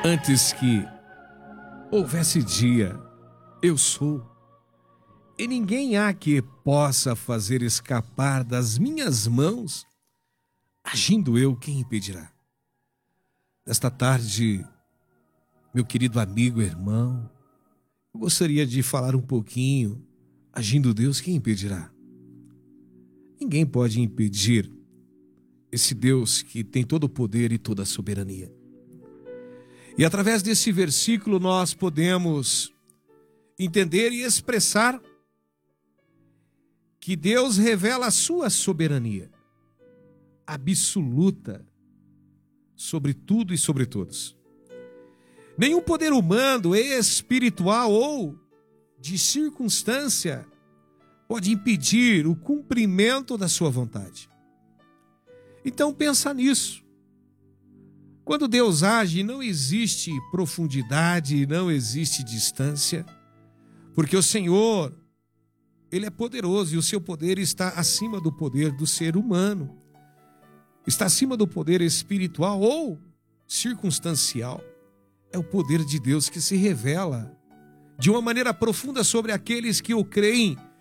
Antes que houvesse dia, eu sou, e ninguém há que possa fazer escapar das minhas mãos. Agindo eu, quem impedirá? Nesta tarde, meu querido amigo e irmão, eu gostaria de falar um pouquinho. Agindo Deus, quem impedirá? Ninguém pode impedir esse Deus que tem todo o poder e toda a soberania. E através desse versículo nós podemos entender e expressar que Deus revela a sua soberania absoluta sobre tudo e sobre todos. Nenhum poder humano, espiritual ou de circunstância pode impedir o cumprimento da sua vontade. Então pensa nisso. Quando Deus age, não existe profundidade, não existe distância, porque o Senhor, Ele é poderoso e o seu poder está acima do poder do ser humano, está acima do poder espiritual ou circunstancial. É o poder de Deus que se revela de uma maneira profunda sobre aqueles que o creem